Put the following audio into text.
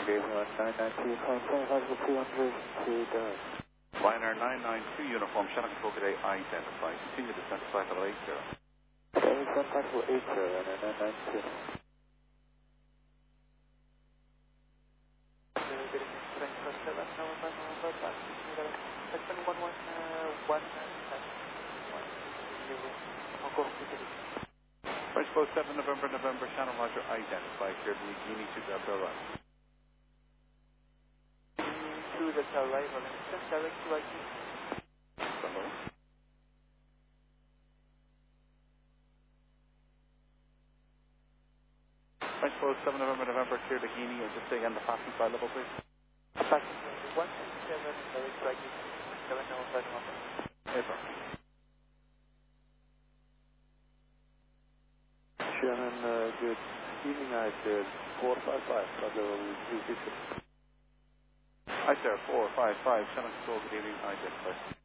Liner 992 uniform, Shannon Control, good day, identify. Continue descent to flight level 80. Descent flight level 80, 992. French Boat 7 November, Shannon Roger, identify. Clear the Guinea to Delta right. To the arrival, direct to ID. Hello. French Boat 7 November, clear the Guinea, and just stay on the passing side level, please. Passing 167, direct to ID. 795. April. Shannon, good evening, I said 455, level 350. Hi sir, 455, Shannon Control, good evening, identify.